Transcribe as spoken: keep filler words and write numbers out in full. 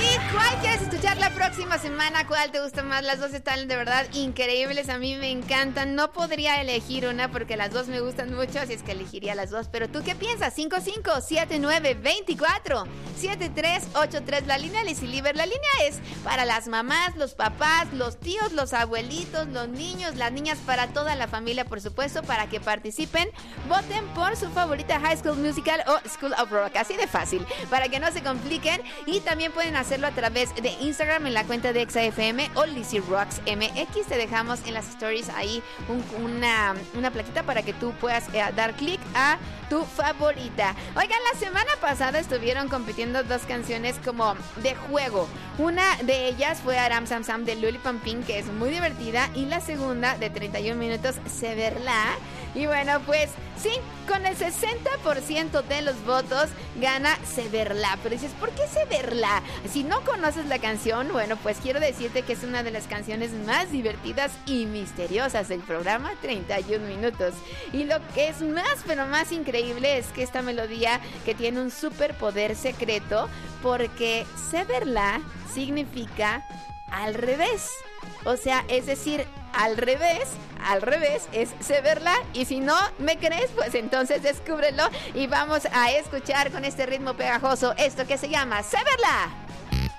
¿Cuál quieres escuchar la próxima semana? ¿Cuál te gusta más? Las dos están de verdad increíbles. A mí me encantan. No podría elegir una porque las dos me gustan mucho, así es que elegiría las dos. Pero ¿tú qué piensas? cinco cinco siete nueve dos cuatro siete tres ocho tres. La línea Lizzy Liber. La línea es para las mamás, los papás, los tíos, los abuelitos, los niños, las niñas, para toda la familia, por supuesto, para que participen. Voten por su favorita High School Musical o School of Rock. Así de fácil, para que no se compliquen. Y también pueden hacerlo a través de Instagram en la cuenta de Exa F M o Lizzy Rocks M X. Te dejamos en las stories ahí un, una, una plaquita para que tú puedas eh, dar clic a tu favorita. Oigan, la semana pasada estuvieron compitiendo dos canciones como de juego. Una de ellas fue Aram Sam Sam de Lollipop Pink, que es muy divertida, y la segunda de treinta y un minutos, Se Verla. Y bueno, pues sí, con el sesenta por ciento de los votos gana Se Verla. Pero dices, ¿por qué Se Verla? Si no conoces la canción, bueno, pues quiero decirte que es una de las canciones más divertidas y misteriosas del programa treinta y un minutos. Y lo que es más, pero más increíble es que esta melodía que tiene un superpoder secreto, porque Se Verla significa al revés. O sea, es decir, al revés, al revés es Se Verla. Y si no me crees, pues entonces descúbrelo y vamos a escuchar con este ritmo pegajoso esto que se llama Se Verla.